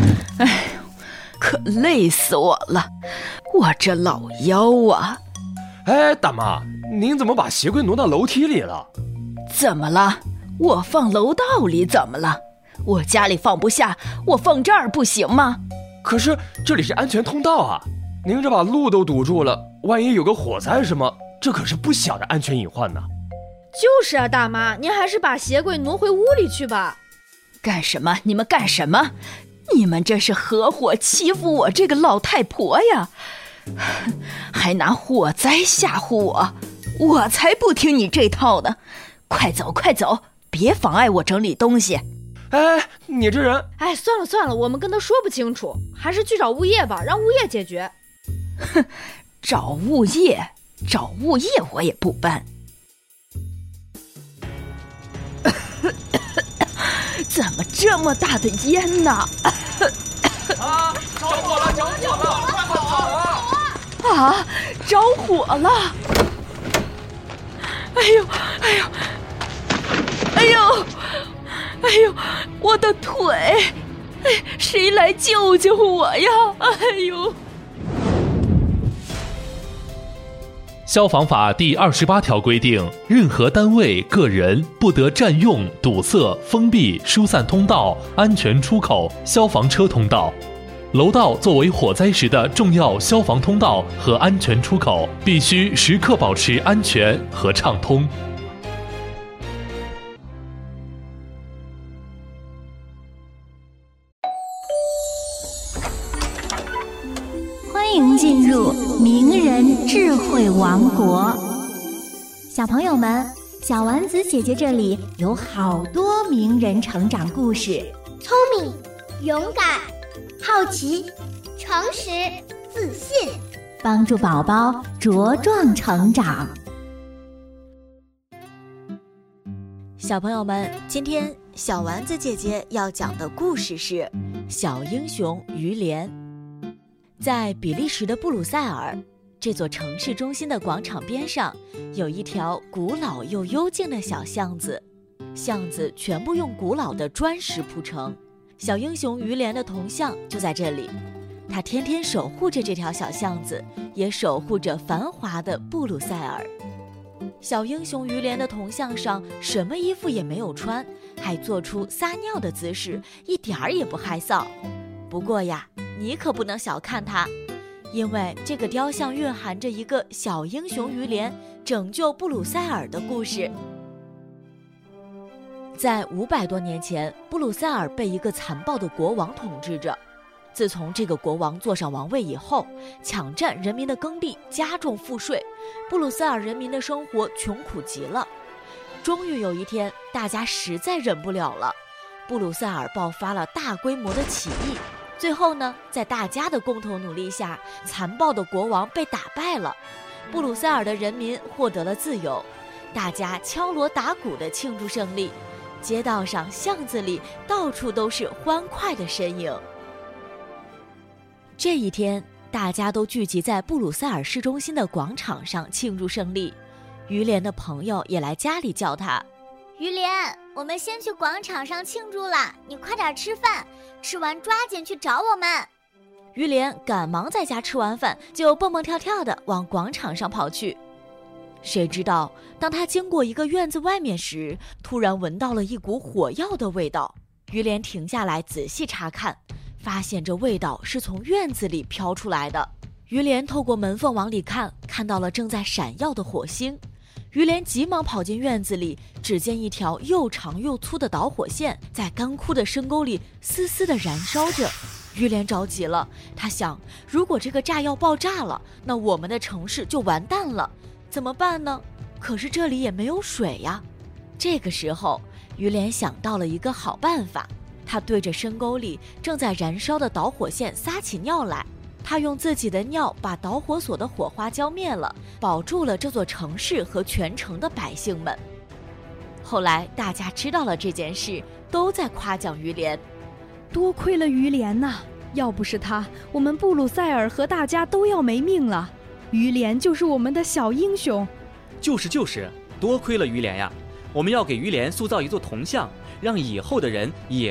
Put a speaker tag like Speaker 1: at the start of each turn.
Speaker 1: 哎呦，可累死我了，我这老腰啊！
Speaker 2: 哎，大妈，您怎么把鞋柜挪到楼梯里了？
Speaker 1: 怎么了？我放楼道里怎么了？我家里放不下，我放这儿不行吗？
Speaker 2: 可是这里是安全通道啊，您这把路都堵住了，万一有个火灾什么，这可是不小的安全隐患呢。
Speaker 3: 就是啊，大妈，您还是把鞋柜挪回屋里去吧。
Speaker 1: 干什么？你们干什么？你们这是合伙欺负我这个老太婆呀，还拿火灾吓唬我，我才不听你这套呢！快走快走，别妨碍我整理东西。
Speaker 2: 哎，你这人……
Speaker 3: 哎，算了算了，我们跟他说不清楚，还是去找物业吧，让物业解决。
Speaker 1: 哼，找物业我也不搬。怎么这么大的烟呢？
Speaker 2: 啊！着火了！着火了！快跑啊！
Speaker 1: 啊！着火了！哎呦！哎呦！哎呦！哎呦！我的腿！哎，谁来救救我呀！哎呦！
Speaker 4: 消防法第28条规定，任何单位、个人不得占用、堵塞、封闭、疏散通道、安全出口、消防车通道。楼道作为火灾时的重要消防通道和安全出口，必须时刻保持安全和畅通。
Speaker 5: 欢迎进入名人智慧王国。小朋友们，小丸子姐姐这里有好多名人成长故事，
Speaker 6: 聪明、勇敢、好奇、诚实、自信，
Speaker 5: 帮助宝宝茁壮成长。
Speaker 7: 小朋友们，今天小丸子姐姐要讲的故事是小英雄于连。在比利时的布鲁塞尔，这座城市中心的广场边上有一条古老又幽静的小巷子，巷子全部用古老的砖石铺成。小英雄于连的铜像就在这里，他天天守护着这条小巷子，也守护着繁华的布鲁塞尔。小英雄于连的铜像上什么衣服也没有穿，还做出撒尿的姿势，一点儿也不害臊。不过呀，你可不能小看他，因为这个雕像蕴含着一个小英雄于连拯救布鲁塞尔的故事。在500多年前，布鲁塞尔被一个残暴的国王统治着。自从这个国王坐上王位以后，抢占人民的耕地，加重赋税，布鲁塞尔人民的生活穷苦极了。终于有一天，大家实在忍不了了，布鲁塞尔爆发了大规模的起义。最后呢，在大家的共同努力下，残暴的国王被打败了，布鲁塞尔的人民获得了自由，大家敲锣打鼓地庆祝胜利，街道上、巷子里到处都是欢快的身影。这一天，大家都聚集在布鲁塞尔市中心的广场上庆祝胜利，于连的朋友也来家里叫他。
Speaker 6: 于连，我们先去广场上庆祝了，你快点吃饭，吃完抓紧去找我们。
Speaker 7: 于连赶忙在家吃完饭，就蹦蹦跳跳地往广场上跑去。谁知道，当他经过一个院子外面时，突然闻到了一股火药的味道。于连停下来仔细查看，发现这味道是从院子里飘出来的。于连透过门缝往里看，看到了正在闪耀的火星。于连急忙跑进院子里，只见一条又长又粗的导火线在干枯的深沟里丝丝地燃烧着。于连着急了，他想，如果这个炸药爆炸了，那我们的城市就完蛋了，怎么办呢？可是这里也没有水呀。这个时候，于连想到了一个好办法，他对着深沟里正在燃烧的导火线撒起尿来。他用自己的尿把导火索的火花浇灭了，保住了这座城市和全城的百姓们。后来大家知道了这件事，都在夸奖于连。
Speaker 3: 多亏了于连呐，要不是他，我们布鲁塞尔和大家都要没命了。于连就是我们的小英雄。
Speaker 8: 就是，多亏了于连呀！我们要给于连塑造一座铜像，让以后的人也